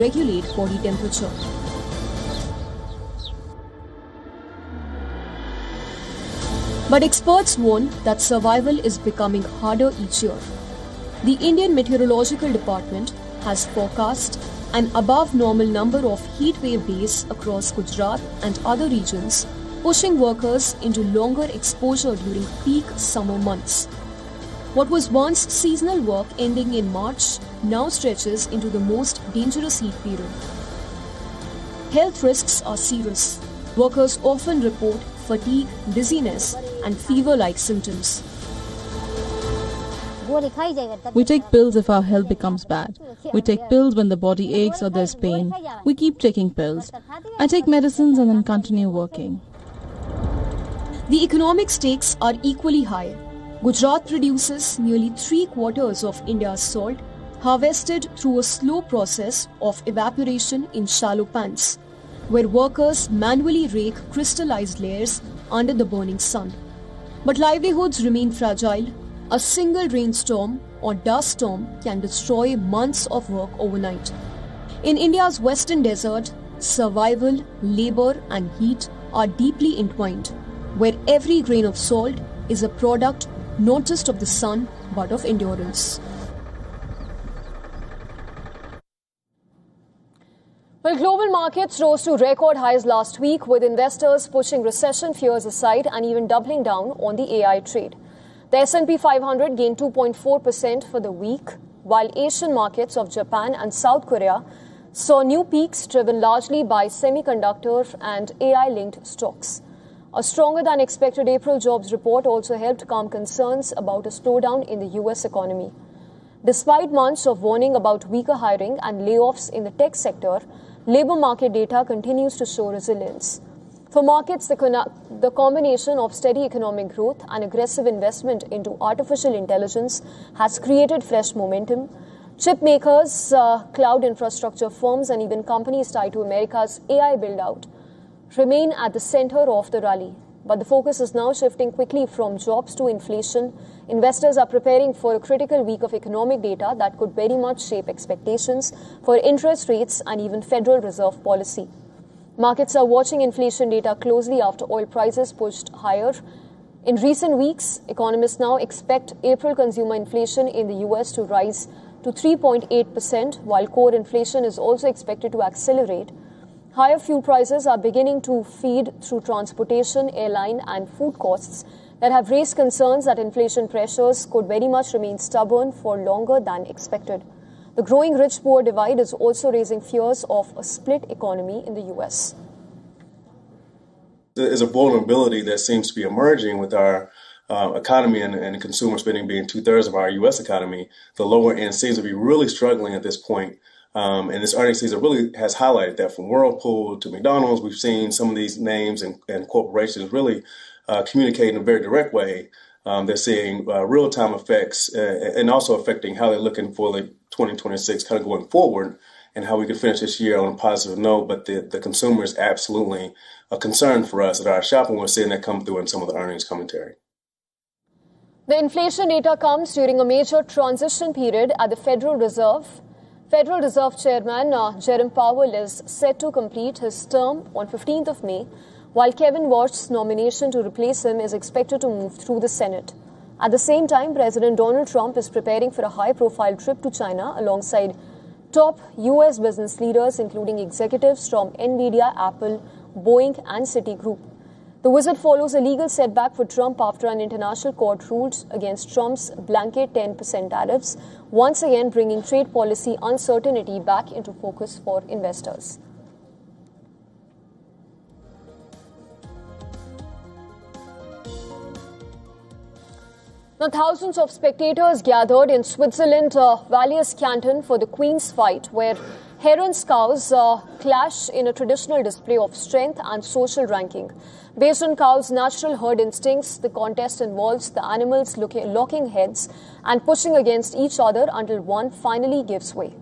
regulate body temperature. But experts warn that survival is becoming harder each year. The Indian Meteorological Department has forecast an above normal number of heat wave days across Gujarat and other regions, pushing workers into longer exposure during peak summer months. What was once seasonal work ending in March now stretches into the most dangerous heat period. Health risks are serious. Workers often report fatigue, dizziness, and fever-like symptoms. We take pills if our health becomes bad. We take pills when the body aches or there's pain. We keep taking pills. I take medicines and then continue working. The economic stakes are equally high. Gujarat produces nearly 3/4 of India's salt, harvested through a slow process of evaporation in shallow pans, where workers manually rake crystallized layers under the burning sun. But livelihoods remain fragile. A single rainstorm or dust storm can destroy months of work overnight. In India's western desert, survival, labor, and heat are deeply entwined, where every grain of salt is a product not just of the sun but of endurance. Well, global markets rose to record highs last week, with investors pushing recession fears aside and even doubling down on the AI trade. The S&P 500 gained 2.4% for the week, while Asian markets of Japan and South Korea saw new peaks driven largely by semiconductor and AI-linked stocks. A stronger than expected April jobs report also helped calm concerns about a slowdown in the US economy. Despite months of warning about weaker hiring and layoffs in the tech sector, labor market data continues to show resilience. For markets, the combination of steady economic growth and aggressive investment into artificial intelligence has created fresh momentum. Chip makers, cloud infrastructure firms, and even companies tied to America's AI build-out remain at the center of the rally. But the focus is now shifting quickly from jobs to inflation. Investors are preparing for a critical week of economic data that could very much shape expectations for interest rates and even Federal Reserve policy. Markets are watching inflation data closely after oil prices pushed higher. In recent weeks, economists now expect April consumer inflation in the US to rise to 3.8%, while core inflation is also expected to accelerate. Higher fuel prices are beginning to feed through transportation, airline, and food costs that have raised concerns that inflation pressures could very much remain stubborn for longer than expected. The growing rich-poor divide is also raising fears of a split economy in the U.S. There is a vulnerability that seems to be emerging with our economy and consumer spending being 2/3 of our U.S. economy. The lower end seems to be really struggling at this point. And this earnings season really has highlighted that. From Whirlpool to McDonald's, we've seen some of these names and corporations really communicate in a very direct way. They're seeing real-time effects and also affecting how they're looking for the 2026 kind of going forward and how we can finish this year on a positive note. But the consumer is absolutely a concern for us at our shop, and we're seeing that come through in some of the earnings commentary. The inflation data comes during a major transition period at the Federal Reserve. Federal Reserve Chairman Jerome Powell is set to complete his term on 15th of May, while Kevin Warsh's nomination to replace him is expected to move through the Senate. At the same time, President Donald Trump is preparing for a high-profile trip to China alongside top U.S. business leaders, including executives from NVIDIA, Apple, Boeing, and Citigroup. The visit follows a legal setback for Trump after an international court ruled against Trump's blanket 10% tariffs, once again bringing trade policy uncertainty back into focus for investors. Now, thousands of spectators gathered in Switzerland's Valais canton for the Queen's Fight, where Heron's cows clash in a traditional display of strength and social ranking. Based on cows' natural herd instincts, the contest involves the animals locking heads and pushing against each other until one finally gives way.